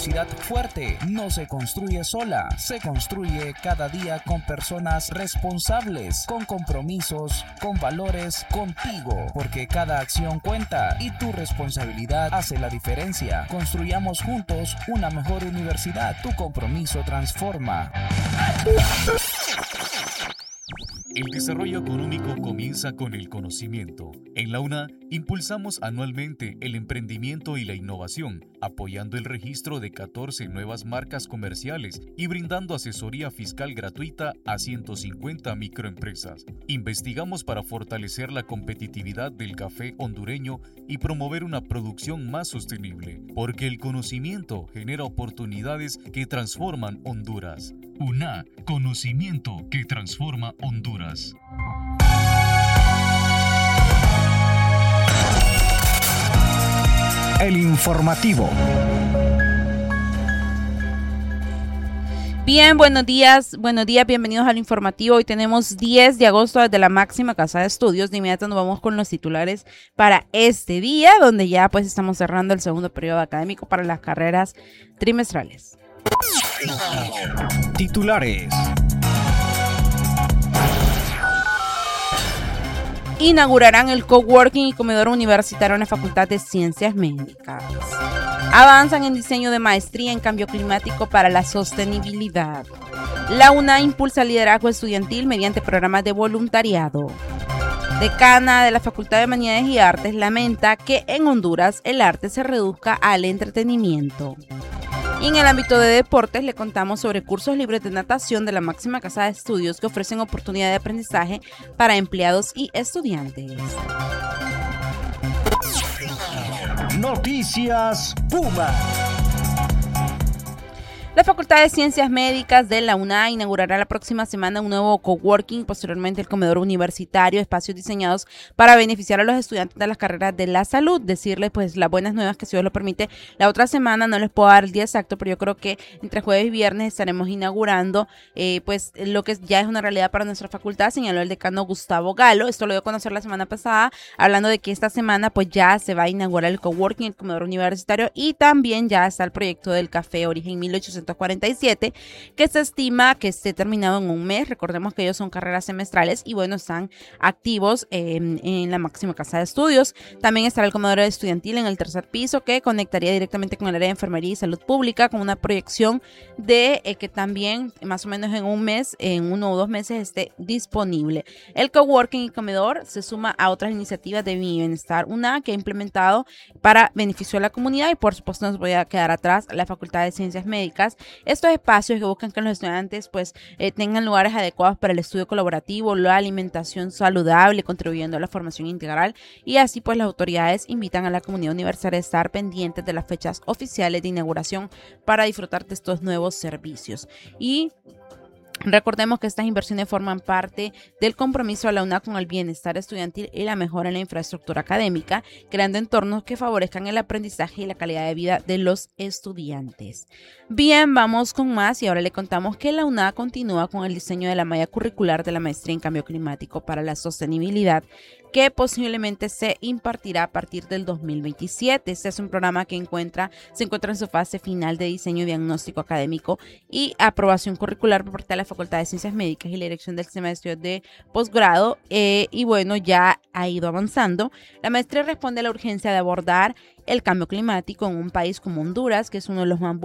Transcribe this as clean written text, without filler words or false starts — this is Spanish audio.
universidad fuerte no se construye sola, se construye cada día con personas responsables, con compromisos, con valores, contigo, porque cada acción cuenta y tu responsabilidad hace la diferencia. Construyamos juntos una mejor universidad. Tu compromiso transforma. El desarrollo económico comienza con el conocimiento. En la UNA impulsamos anualmente el emprendimiento y la innovación, apoyando el registro de 14 nuevas marcas comerciales y brindando asesoría fiscal gratuita a 150 microempresas. Investigamos para fortalecer la competitividad del café hondureño y promover una producción más sostenible, porque el conocimiento genera oportunidades que transforman Honduras. UNA, conocimiento que transforma Honduras. El informativo. Bien, buenos días, bienvenidos al informativo. Hoy tenemos 10 de agosto desde la máxima casa de estudios. De inmediato nos vamos con los titulares para este día, donde ya pues estamos cerrando el segundo periodo académico para las carreras trimestrales. Titulares. Inaugurarán el coworking y comedor universitario en la Facultad de Ciencias Médicas. Avanzan en diseño de maestría en cambio climático para la sostenibilidad. La UNA impulsa el liderazgo estudiantil mediante programas de voluntariado. Decana de la Facultad de Humanidades y Artes lamenta que en Honduras el arte se reduzca al entretenimiento. Y en el ámbito de deportes le contamos sobre cursos libres de natación de la máxima casa de estudios que ofrecen oportunidad de aprendizaje para empleados y estudiantes. Noticias Puma. La Facultad de Ciencias Médicas de la UNA inaugurará la próxima semana un nuevo coworking, posteriormente el comedor universitario, espacios diseñados para beneficiar a los estudiantes de las carreras de la salud. Decirles pues las buenas nuevas que si Dios lo permite, la otra semana no les puedo dar el día exacto, pero yo creo que entre jueves y viernes estaremos inaugurando pues lo que ya es una realidad para nuestra facultad, señaló el decano Gustavo Galo. Esto lo dio a conocer la semana pasada, hablando de que esta semana pues ya se va a inaugurar el coworking, el comedor universitario, y también ya está el proyecto del Café Origen 1847, que se estima que esté terminado en un mes. Recordemos que ellos son carreras semestrales y bueno, están activos en la máxima casa de estudios. También estará el comedor estudiantil en el tercer piso, que conectaría directamente con el área de enfermería y salud pública, con una proyección de que también más o menos en un mes, en 1 o 2 meses, esté disponible. El coworking y comedor se suma a otras iniciativas de Mi Bienestar UNA que ha implementado para beneficio de la comunidad, y por supuesto no nos voy a quedar atrás la Facultad de Ciencias Médicas. Estos espacios que buscan que los estudiantes pues tengan lugares adecuados para el estudio colaborativo, la alimentación saludable, contribuyendo a la formación integral, y así pues las autoridades invitan a la comunidad universitaria a estar pendientes de las fechas oficiales de inauguración para disfrutar de estos nuevos servicios. Y recordemos que estas inversiones forman parte del compromiso de la UNA con el bienestar estudiantil y la mejora en la infraestructura académica, creando entornos que favorezcan el aprendizaje y la calidad de vida de los estudiantes. Bien, vamos con más y ahora le contamos que la UNA continúa con el diseño de la malla curricular de la maestría en cambio climático para la sostenibilidad, que posiblemente se impartirá a partir del 2027. Este es un programa que se encuentra en su fase final de diseño y diagnóstico académico y aprobación curricular por parte de la Facultad de Ciencias Médicas y la Dirección del Sistema de Estudios de Posgrado, y bueno, ya ha ido avanzando. La maestría responde a la urgencia de abordar el cambio climático en un país como Honduras, que es uno de los más